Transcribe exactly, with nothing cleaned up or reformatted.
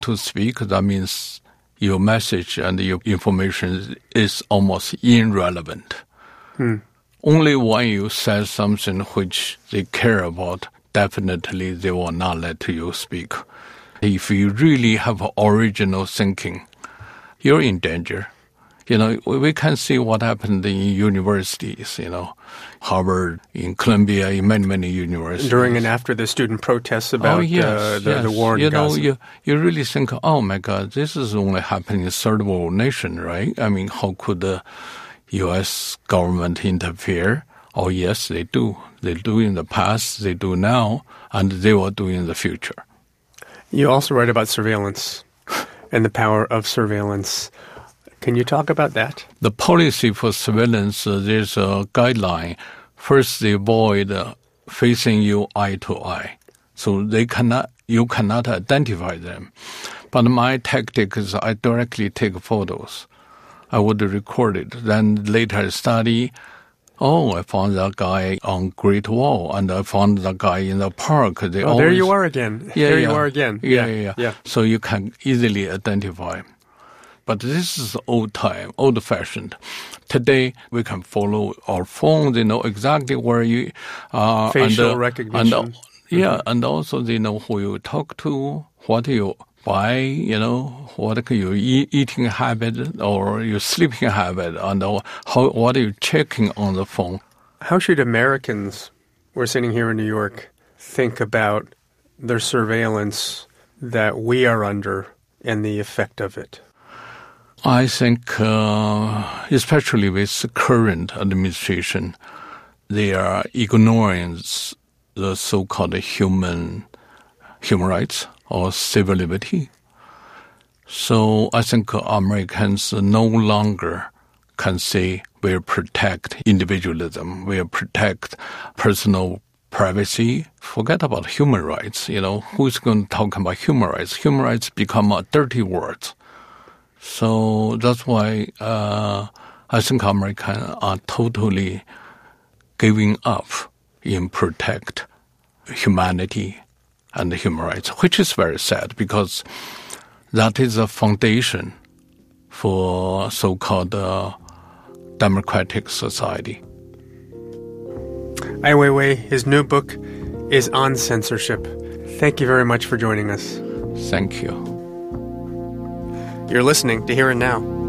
to speak, that means your message and your information is almost irrelevant. Hmm. Only when you say something which they care about, definitely they will not let you speak. If you really have original thinking, you're in danger. You know, we can see what happened in universities, you know, Harvard, in Columbia, in many, many universities. During and after the student protests about oh, yes, uh, the, yes. the war in you Gaza. know, you, you really think, oh, my God, this is only happening in a third world nation, right? I mean, how could the U S government interfere? Oh, yes, they do. They do in the past, they do now, and they will do in the future. You also write about surveillance and the power of surveillance. Can you talk about that? The policy for surveillance, uh, there's a guideline. First, they avoid uh, facing you eye to eye. So they cannot, you cannot identify them. But my tactic is I directly take photos. I would record it. Then later study, oh, I found that guy on Great Wall, and I found that guy in the park. They oh, always, there you are again. Yeah, there yeah. you are again. Yeah, yeah, yeah, yeah, yeah. So you can easily identify. But this is old time, old-fashioned. Today, we can follow our phone. They know exactly where you are. Facial and, uh, recognition. And, yeah, mm-hmm. and also they know who you talk to, what you buy, you know, what your e- eating habit or your sleeping habit, and how what are you checking on the phone. How should Americans, we're sitting here in New York, think about the surveillance that we are under and the effect of it? I think, uh, especially with the current administration, they are ignoring the so-called human human rights or civil liberty. So I think Americans no longer can say we'll protect individualism, we'll protect personal privacy. Forget about human rights. You know, who's going to talk about human rights? Human rights become a dirty word. So that's why uh, I think Americans are totally giving up in protect humanity and human rights, which is very sad because that is a foundation for so-called uh, democratic society. Ai Weiwei, his new book is on censorship. Thank you very much for joining us. Thank you. You're listening to Here and Now.